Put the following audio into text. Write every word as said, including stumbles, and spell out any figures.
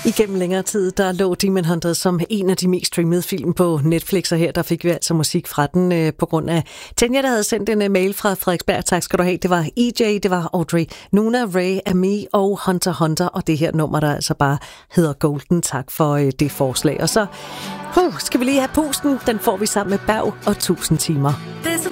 Igennem længere tid, der lå Demon Hunters som en af de mest streamede film på Netflix, og her der fik vi altså musik fra den øh, på grund af Tanja, der havde sendt en uh, mail fra Frederiksberg. Tak skal du have. Det var E J, det var Audrey, Nuna, Ray, Ami og Hunter Hunter, og det her nummer, der altså bare hedder Golden. Tak for øh, det forslag. Og så uh, skal vi lige have pusten. Den får vi sammen med Berg og tusind timer.